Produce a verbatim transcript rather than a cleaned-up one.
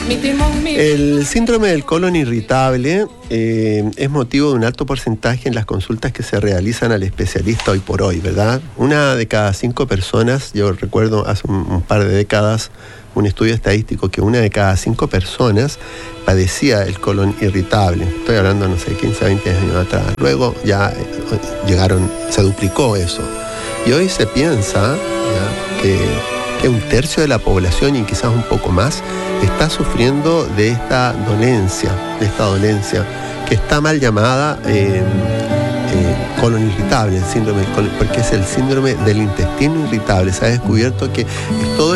El síndrome del colon irritable eh, es motivo de un alto porcentaje en las consultas que se realizan al especialista hoy por hoy, ¿verdad? Una de cada cinco personas, yo recuerdo hace un, un par de décadas un estudio estadístico que una de cada cinco personas padecía el colon irritable. Estoy hablando, no sé, quince, veinte años atrás. Luego ya eh, llegaron, se duplicó eso. Y hoy se piensa ¿ya? que... que un tercio de la población y quizás un poco más está sufriendo de esta dolencia, de esta dolencia que está mal llamada eh, eh, colon irritable, el síndrome del colon, porque es el síndrome del intestino irritable. Se ha descubierto que es todo